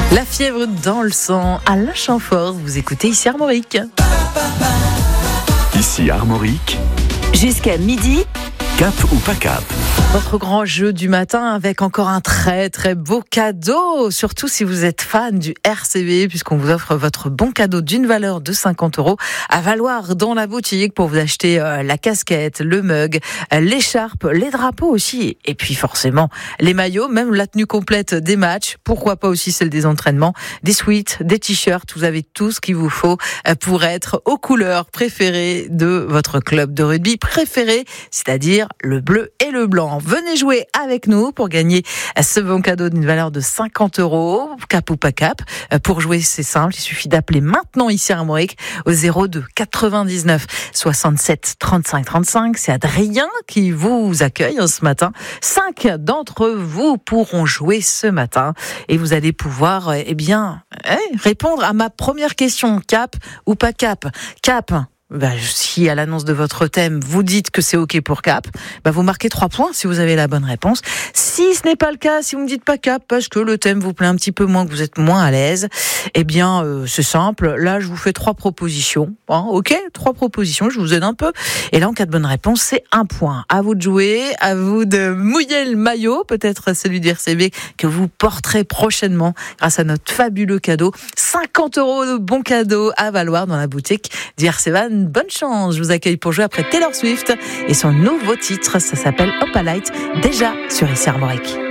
La fièvre dans le sang, Alain Chamfort, vous écoutez ici Armorique. Ici Armorique, jusqu'à midi. Cap ou pas cap? Votre grand jeu du matin avec encore un très très beau cadeau, surtout si vous êtes fan du RCV, puisqu'on vous offre votre bon cadeau d'une valeur de 50 € à valoir dans la boutique pour vous acheter la casquette, le mug, l'écharpe, les drapeaux aussi, et puis forcément les maillots, même la tenue complète des matchs, pourquoi pas aussi celle des entraînements, des sweats, des t-shirts, vous avez tout ce qu'il vous faut pour être aux couleurs préférées de votre club de rugby préféré, c'est-à-dire le bleu et le blanc. Venez jouer avec nous pour gagner ce bon cadeau d'une valeur de 50 €, cap ou pas cap. Pour jouer, c'est simple, il suffit d'appeler maintenant ici à Armorique au 02 99 67 35 35. C'est Adrien qui vous accueille ce matin. 5 d'entre vous pourront jouer ce matin et vous allez pouvoir répondre à ma première question. Cap ou pas cap? Cap. Si à l'annonce de votre thème, vous dites que c'est OK pour cap, vous marquez 3 points si vous avez la bonne réponse. Si ce n'est pas le cas, si vous me dites pas cap parce que le thème vous plaît un petit peu moins, que vous êtes moins à l'aise, c'est simple. Là, je vous fais 3 propositions. OK? 3 propositions, je vous aide un peu. Et là, en cas de bonne réponse, c'est 1 point. À vous de jouer, à vous de mouiller le maillot, peut-être celui du RCV que vous porterez prochainement grâce à notre fabuleux cadeau. 50 € de bons cadeaux à valoir dans la boutique du RCV. Bonne chance, je vous accueille pour jouer après Taylor Swift et son nouveau titre, ça s'appelle Opalite, déjà sur ici Armorique.